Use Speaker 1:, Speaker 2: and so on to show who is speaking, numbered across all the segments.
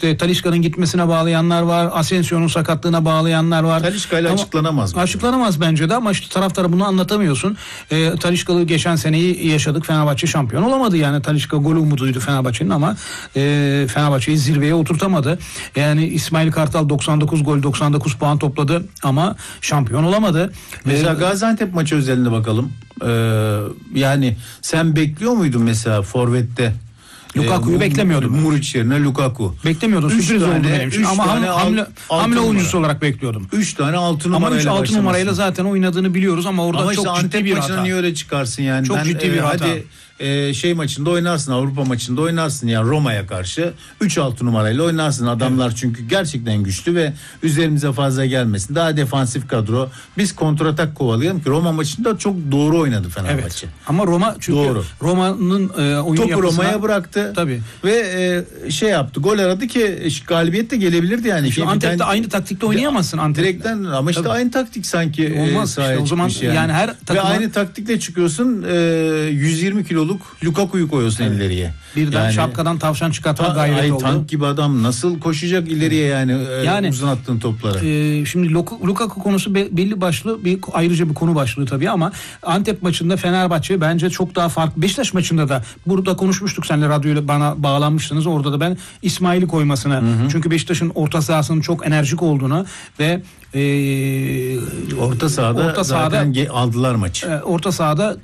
Speaker 1: işte Talisca'nın gitmesine bağlayanlar var. Asensio'nun sakatlığına bağlayanlar var.
Speaker 2: Talisca'yla açıklanamaz mı?
Speaker 1: Açıklanamaz bence de ama işte taraftara bunu anlatamıyorsun. Talisca'lı geçen seneyi yaşadık. Fenerbahçe şampiyon olamadı yani. Talisca gol umuduydu Fenerbahçe'nin ama Fenerbahçe'yi zirveye oturtamadı. Yani İsmail Kartal 99 gol 99 puan topladı ama şampiyon olamadı.
Speaker 2: Mesela Gaziantep maçı özelinde bakalım. Yani sen bekliyor muydun mesela forvette?
Speaker 1: Lukaku'yu beklemiyordum.
Speaker 2: Muriç yerine Lukaku.
Speaker 1: Beklemiyordum. Sürpriz oldu benim için. Ama hamle oyuncusu olarak bekliyordum.
Speaker 2: 3 tane 6 numarayla
Speaker 1: ama 6 numarayla zaten oynadığını biliyoruz ama orada
Speaker 2: ama
Speaker 1: çok
Speaker 2: işte
Speaker 1: ciddi bir hata.
Speaker 2: maçına niye öyle çıkarsın yani?
Speaker 1: Çok ciddi bir hata.
Speaker 2: Hadi maçında oynarsın, Avrupa maçında oynarsın yani Roma'ya karşı 3-6 numarayla oynarsın. Adamlar çünkü gerçekten güçlü ve üzerimize fazla gelmesin. Daha defansif kadro. Biz kontratak kovalayalım ki Roma maçında çok doğru oynadı Fenerbahçe. Evet.
Speaker 1: Ama Roma çünkü doğru. Roma'nın oyun
Speaker 2: topu
Speaker 1: yapısına
Speaker 2: Roma'ya bıraktı.
Speaker 1: Tabii.
Speaker 2: Ve yaptı. Gol aradı ki galibiyet de gelebilirdi yani.
Speaker 1: Antep'te aynı taktikte oynayamazsın Antep'te.
Speaker 2: Direkten ama işte aynı taktik sanki
Speaker 1: olmaz işte o zaman yani her takıma...
Speaker 2: Ve aynı taktikle çıkıyorsun 120 kiloluk Lukaku'yu koyuyorsun ileriye.
Speaker 1: Birden yani, şapkadan tavşan çıkartma gayreti oldu.
Speaker 2: Tank gibi adam nasıl koşacak ileriye yani uzun attığın toplara.
Speaker 1: Şimdi Lukaku konusu belli başlı ayrıca bir konu başlığı tabii ama Antep maçında Fenerbahçe bence çok daha farklı. Beşiktaş maçında da burada konuşmuştuk seninle radyoyla bana bağlanmıştınız. Orada da ben İsmail'i koymasını. Çünkü Beşiktaş'ın orta sahasının çok enerjik olduğunu ve
Speaker 2: orta sahada zaten aldılar maçı.
Speaker 1: Orta sahada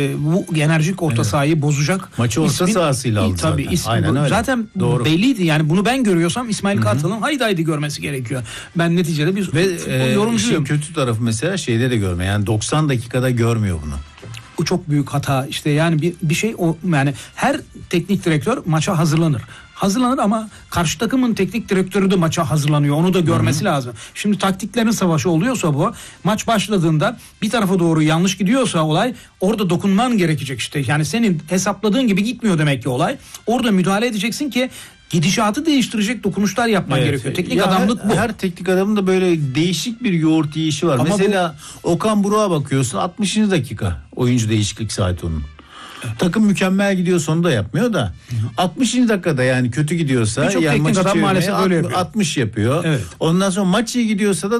Speaker 1: bu enerjik orta sahayı bozacak.
Speaker 2: Maçı orta sahasıyla aldı
Speaker 1: tabii,
Speaker 2: zaten. Aynen öyle.
Speaker 1: Zaten doğru. Belliydi yani bunu ben görüyorsam İsmail Kartal'ın haydi görmesi gerekiyor. Ben neticede bir yorumcuyum.
Speaker 2: Kötü tarafı mesela şeyde de görmüyor. Yani 90 dakikada görmüyor bunu.
Speaker 1: Bu çok büyük hata işte yani bir şey yani her teknik direktör maça hazırlanır ama karşı takımın teknik direktörü de maça hazırlanıyor. Onu da görmesi lazım. Şimdi taktiklerin savaşı oluyorsa bu maç başladığında bir tarafa doğru yanlış gidiyorsa olay orada dokunman gerekecek işte. Yani senin hesapladığın gibi gitmiyor demek ki olay. Orada müdahale edeceksin ki gidişatı değiştirecek dokunuşlar yapman gerekiyor. Teknik adamlık bu.
Speaker 2: Her teknik adamın da böyle değişik bir yoğurt yiyişi var. Ama mesela Okan Buruk'a bakıyorsun 60. dakika oyuncu değişiklik saati onun. Takım mükemmel gidiyor sonu da yapmıyor da 60. dakikada yani kötü gidiyorsa
Speaker 1: birçok yani teknik adam maalesef öyle yapıyor.
Speaker 2: 60 yapıyor. Evet. Ondan sonra maç iyi gidiyorsa da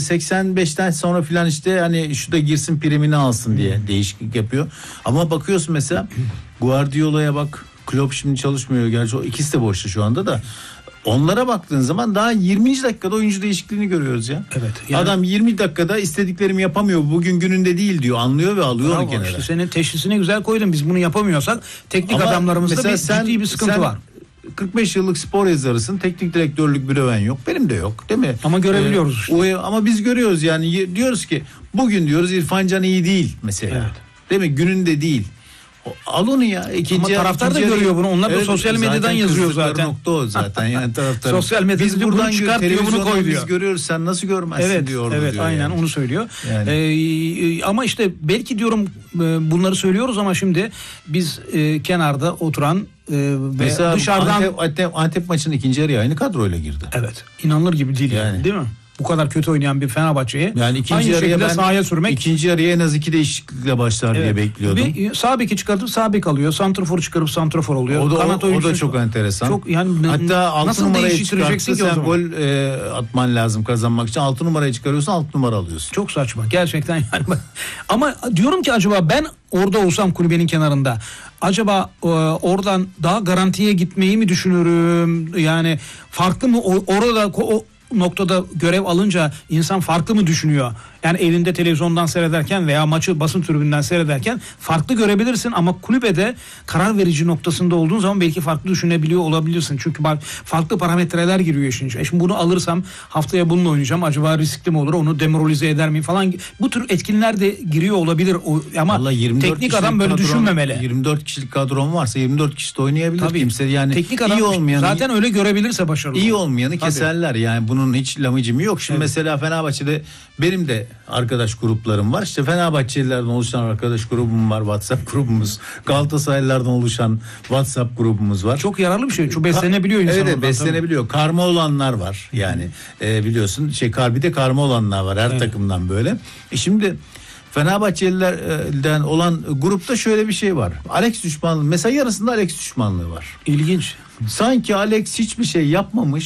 Speaker 2: 85'ten sonra filan işte hani şu da girsin primini alsın diye değişiklik yapıyor. Ama bakıyorsun mesela Guardiola'ya bak. Klopp şimdi çalışmıyor gerçi o ikisi de boşta şu anda da. Onlara baktığın zaman daha 20. dakikada oyuncu değişikliğini görüyoruz ya.
Speaker 1: Evet. Yani,
Speaker 2: adam 20 dakikada istediklerimi yapamıyor. Bugün gününde değil diyor. Anlıyor ve alıyor onu kenara.
Speaker 1: İşte senin teşhisini güzel koydun. Biz bunu yapamıyorsak teknik adamlarımızda ciddi bir sıkıntı var.
Speaker 2: 45 yıllık spor yazarısın. Teknik direktörlük büroven yok. Benim de yok. Değil mi?
Speaker 1: Ama görebiliyoruz işte.
Speaker 2: Ama biz görüyoruz yani. Diyoruz ki bugün diyoruz İrfan Can iyi değil mesela. Evet. Değil mi? Gününde değil. Al onu ya.
Speaker 1: Ama taraftar da görüyor bunu. Onlar da sosyal medyadan yazıyor zaten.
Speaker 2: Nokta o zaten. Yani taraftar.
Speaker 1: Sosyal medyada biz buradan çıkart diyor bunu koy diyor.
Speaker 2: Biz görüyoruz sen nasıl görmezsin diyor.
Speaker 1: Evet
Speaker 2: diyor
Speaker 1: aynen
Speaker 2: yani.
Speaker 1: onu söylüyor. Yani. Ama işte belki diyorum bunları söylüyoruz ama şimdi biz kenarda oturan
Speaker 2: mesela
Speaker 1: dışarıdan
Speaker 2: Antep maçının ikinci yarıya aynı kadroyla girdi.
Speaker 1: Evet. İnanılır gibi değil yani. Değil mi? Bu kadar kötü oynayan bir Fenerbahçe'yi
Speaker 2: yani
Speaker 1: aynı şekilde sahaya sürmek.
Speaker 2: İkinci yarıya en az 2 değişiklikle başlar diye bekliyordum.
Speaker 1: Bir sağ beki çıkartıp sağ bek alıyor. Santrafor çıkarıp santrafor oluyor.
Speaker 2: O da çok enteresan.
Speaker 1: Çok yani
Speaker 2: hatta 6 numarayı çıkartsa
Speaker 1: sen
Speaker 2: gol atman lazım kazanmak için. 6 numarayı çıkarıyorsun 6 numara alıyorsun.
Speaker 1: Çok saçma gerçekten yani. Ama diyorum ki acaba ben orada olsam kulübenin kenarında acaba oradan daha garantiye gitmeyi mi düşünürüm? Yani farklı mı orada o noktada görev alınca insan farklı mı düşünüyor? Yani evinde televizyondan seyrederken veya maçı basın tribünden seyrederken farklı görebilirsin ama kulübede karar verici noktasında olduğun zaman belki farklı düşünebiliyor olabilirsin. Çünkü farklı parametreler giriyor işin içine. Şimdi bunu alırsam haftaya bununla oynayacağım. Acaba riskli mi olur? Onu demoralize eder miyim falan. Bu tür etkinler de giriyor olabilir. Ama teknik adam böyle düşünmemeli.
Speaker 2: 24 kişilik kadron varsa 24 kişi de oynayabilir.
Speaker 1: Tabii.
Speaker 2: Kimse yani
Speaker 1: teknik adam
Speaker 2: iyi olmayanı,
Speaker 1: zaten öyle görebilirse başarılı.
Speaker 2: İyi olmayanı keserler. Yani bunun hiç lamıcımı yok. Şimdi mesela Fenerbahçe'de benim de arkadaş gruplarım var. İşte Fenerbahçelilerden oluşan arkadaş grubum var. WhatsApp grubumuz. Galatasaraylılardan oluşan WhatsApp grubumuz var.
Speaker 1: Çok yararlı bir şey. Çok beslenebiliyor insan.
Speaker 2: Evet beslenebiliyor. Karma olanlar var. Yani biliyorsun bir de karma olanlar var. Her takımdan böyle. Şimdi Fenerbahçelilerden olan grupta şöyle bir şey var. Alex düşmanlığı. Mesela yarısında Alex düşmanlığı var.
Speaker 1: İlginç.
Speaker 2: Sanki Alex hiçbir şey yapmamış.